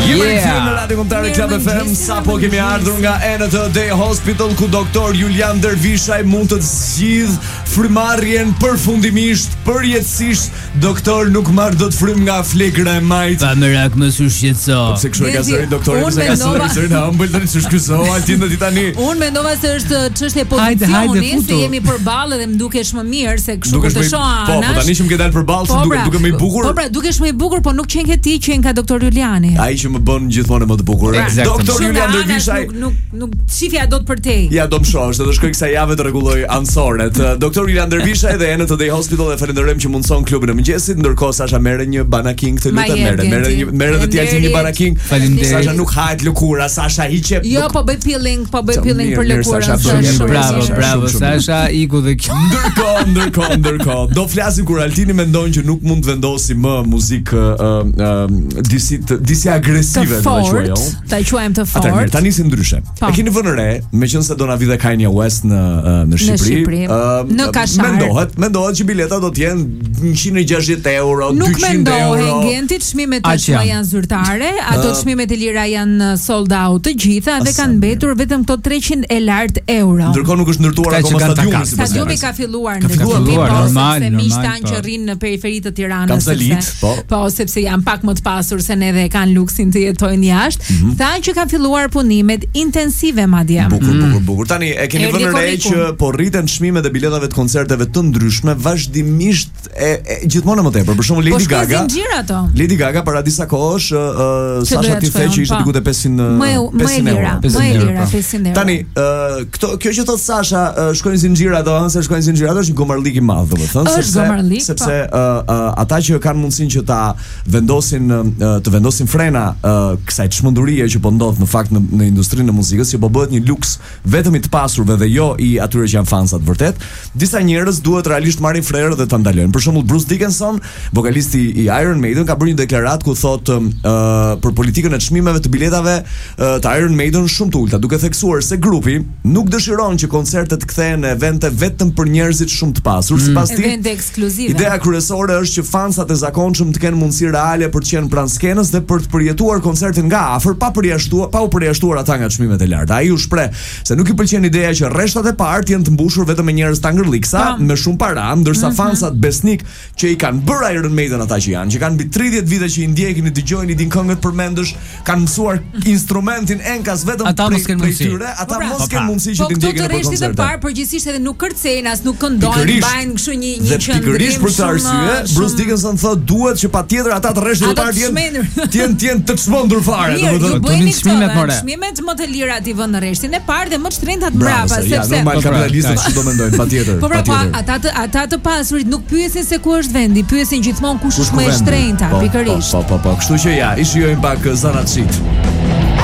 Në Radio Kombëtare Club FM sapo kemi ardhur nga NTD Hospital ku doktor Julian Dervishaj mund të zgjidh frymarrjen përfundimisht, përjetësisht. Doktor nuk marr dot frym nga flegra e majt. Pa merak mos u shqetëso. Pse kështu e ka zëri doktori, pse ka zëri na ëmbël tani ç'është ky zo, altin do ti tani. Unë mendova se është çështje pozicioni, se jemi përballë dhe më dukesh më mirë se kështu kur të shoh anash. Po, tani që më ke dalë përballë, duke më i bukur. Po pra, dukesh më i bukur, po nuk qen ke ti, qen ka doktor Juliani. Ai që më bën gjithmonë më të bukur. Doktor Julian Dervishaj nuk shifja dot për te. Ja do më shohësh, do të shkoj kësaj jave të rregulloj ansoret. Doktor Julian Dervishaj dhe NTD Hospital e falenderojmë që mundson klubin e mëngjesit, ndërkohë Sasha merr një banaking të lutem, merr edhe ti altin një banaking. Sasha nuk hahet lëkura, Sasha hiqe. Jo, po bëj peeling për lëkurën. Bravo Sasha, iku dhe kjo. Ndërkohë, do flasim kur Altini mendon që nuk mund të vendosi më muzikë disi agresive, do të quajë. Ta quajmë të fortë. Atëherë tani si ndryshe. E keni vënë re, meqense do na vide Kanye West në Shqipëri. Në Kashar. Mendohet që bileta do të jenë 160 euro, 200 euro. Nuk mendohen Genti, çmimet e tyre janë zyrtare, ato çmimet e lira janë sold out të gjitha dhe kanë mbetur vetëm këto 300 e lart euro. Ndërkohë nuk është ndërtuar akoma stadiumi. Stadiumi ka filluar normal, se miqtan që rrinë në periferi të Tiranës. Po, sepse janë pak më të pasur se ne dhe kanë luksin të jetojnë jashtë. Thanë që kanë filluar punimet intensive madje. Bukur. Tani e keni vënë re që po rriten çmimet e biletave të koncerteve të ndryshme vazhdimisht gjithmonë më tepër. Për shembull Lady Gaga para disa kohësh Sasha ti the që ishte diku te 500 euro. Tani kjo që thot Sasha shkojnë zinxhir ato, se shkojnë zinxhir ato është një gomarlik i madh, domethënë, sepse ata që kanë mundësinë që të vendosin frena kësaj çmendurie që po ndodh në fakt në industrinë e muzikës, që po bëhet një luks vetëm i të pasurve dhe jo i atyre që janë fansat vërtet. Disa njerëz duhet realisht marrin frerë dhe ta ndalojnë. Për shembull Bruce Dickinson, vokalisti i Iron Maiden, ka bërë një deklaratë ku thotë për politikën e çmimeve të biletave të Iron Maiden shumë të ulta, duke theksuar se grupi nuk dëshiron që koncertet kthehen në evente vetëm për njerëzit shumë të pasur, sipas tij. Evente ekskluzive. Ideja kryesore është që fansat e zakonshëm të kenë mundësi reale për të qenë pranë skenës dhe për të përjetuar koncertin nga afër, pa u përjashtuar ata nga çmimet e larta. Ai u shpreh se nuk i pëlqen ideja që rreshtat e parë jenë të mbushur vetëm me njerëz tangërliksa me shumë para, ndërsa fansat besnik që i kanë bërë Iron Maiden ata që kanë mbi 30 vite që i ndjekin, i dëgjojnë, i din këngët përmendësh, kanë mësuar instrumentin enkas vetëm prej tyre, ata mos kanë mundësi që të ndjekin në koncerte. Rreshtit e parë përgjithsisht edhe nuk kërcejnë as nuk këndojnë, bajnë kështu një qendrim. Pikërisht për këtë arsye, Bruce Dickinson thotë duhet që patjetër ata të rreshtit e parë të jenë të çmendur fare, domethënë. Çmimet më të lira ti vën në rreshtin e parë dhe më të shtrenjtat mbrapa, sepse normal kapitalistët çdo mendojnë, patjetër. Po ata të pasurit nuk pyesin se ku është vendi, pyesin gjithmonë kush është më e shtrenjta, pikërisht. Po, kështu që ja, i shijojmë pak Zanatçit.